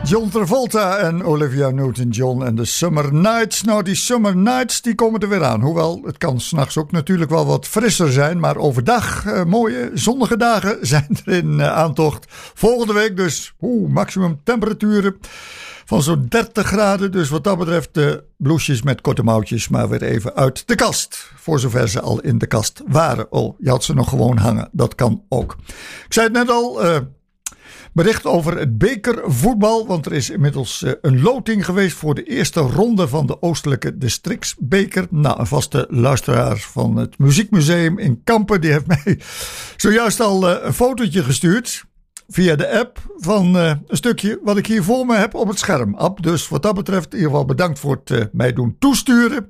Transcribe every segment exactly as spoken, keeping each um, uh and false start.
John Travolta en Olivia Newton-John en de Summer Nights. Nou, die Summer Nights die komen er weer aan. Hoewel, het kan 's nachts ook natuurlijk wel wat frisser zijn. Maar overdag, uh, mooie zonnige dagen zijn er in uh, aantocht. Volgende week dus oeh, maximum temperaturen van zo'n dertig graden. Dus wat dat betreft de blouses met korte mouwtjes maar weer even uit de kast. Voor zover ze al in de kast waren. Oh, je had ze nog gewoon hangen. Dat kan ook. Ik zei het net al... Uh, Bericht over het bekervoetbal, want er is inmiddels uh, een loting geweest voor de eerste ronde van de Oostelijke Districtsbeker. Nou, een vaste luisteraar van het Muziekmuseum in Kampen, die heeft mij zojuist al uh, een fotootje gestuurd via de app van uh, een stukje wat ik hier voor me heb op het scherm. Ab, dus wat dat betreft in ieder geval bedankt voor het uh, mij doen toesturen.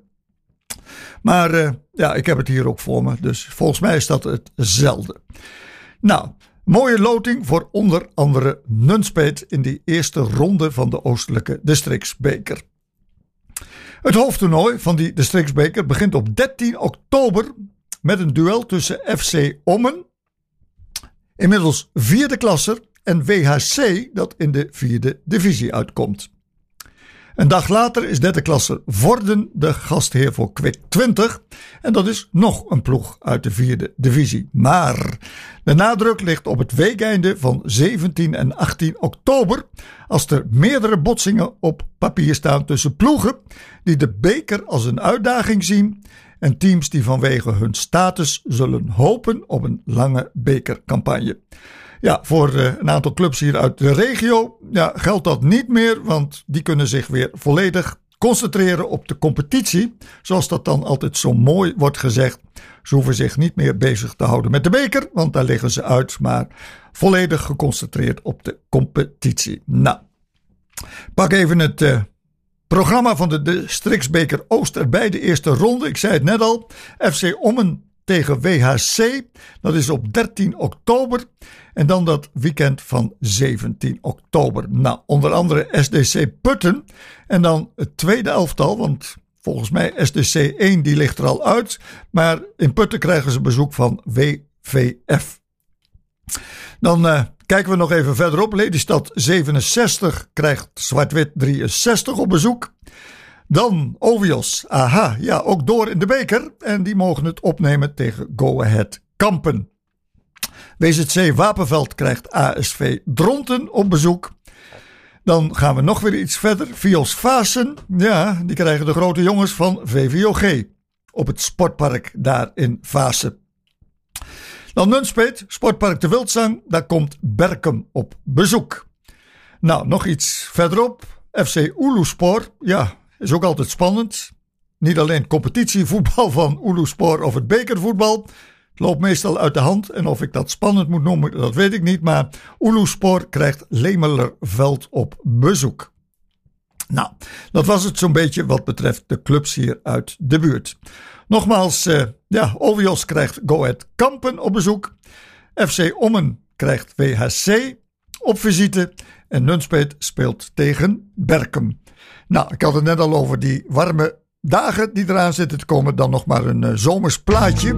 Maar uh, ja, ik heb het hier ook voor me, dus volgens mij is dat hetzelfde. Nou... Mooie loting voor onder andere Nunspeet in die eerste ronde van de Oostelijke Districtsbeker. Het hoofdtoernooi van die Districtsbeker begint op dertien oktober met een duel tussen F C Ommen, inmiddels vierde klasser, en W H C dat in de vierde divisie uitkomt. Een dag later is derde klasser Vorden de gastheer voor Kwik twintig. En dat is nog een ploeg uit de vierde divisie. Maar de nadruk ligt op het weekeinde van zeventien en achttien oktober. Als er meerdere botsingen op papier staan tussen ploegen die de beker als een uitdaging zien. En teams die vanwege hun status zullen hopen op een lange bekercampagne. Ja, voor uh, een aantal clubs hier uit de regio ja, geldt dat niet meer, want die kunnen zich weer volledig concentreren op de competitie. Zoals dat dan altijd zo mooi wordt gezegd. Ze hoeven zich niet meer bezig te houden met de beker, want daar liggen ze uit, maar volledig geconcentreerd op de competitie. Nou, pak even het uh, programma van de Districtsbeker Oost erbij, de eerste ronde. Ik zei het net al, F C Ommen tegen W H C, dat is op dertien oktober. En dan dat weekend van zeventien oktober. Nou, onder andere S D C Putten. En dan het tweede elftal, want volgens mij S D C één die ligt er al uit. Maar in Putten krijgen ze bezoek van W V F. Dan uh, kijken we nog even verderop. Lelystad zevenenzestig krijgt Zwart-Wit drieënzestig op bezoek. Dan Ovios, aha, ja, ook door in de beker. En die mogen het opnemen tegen Go Ahead Kampen. W Z C Wapenveld krijgt A S V Dronten op bezoek. Dan gaan we nog weer iets verder. Vios Vaassen, ja, die krijgen de grote jongens van V V O G op het sportpark daar in Vaassen. Dan Nunspeet, sportpark de Wildzang, daar komt Berkem op bezoek. Nou, nog iets verderop. F C Oeloespor, ja, is ook altijd spannend. Niet alleen competitievoetbal van Oeloespor of het bekervoetbal. Het loopt meestal uit de hand en of ik dat spannend moet noemen, dat weet ik niet. Maar Oeloespor krijgt Lemelerveld op bezoek. Nou, dat was het zo'n beetje wat betreft de clubs hier uit de buurt. Nogmaals, uh, ja, Ovios krijgt Go Ahead Kampen op bezoek. F C Ommen krijgt W H C op visite. En Nunspeet speelt tegen Berkem. Nou, ik had het net al over die warme dagen die eraan zitten te komen. Dan nog maar een uh, zomers plaatje.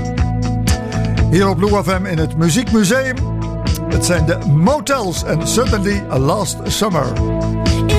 Hier op Blue F M in het Muziekmuseum. Het zijn de Motels en Suddenly a Last Summer.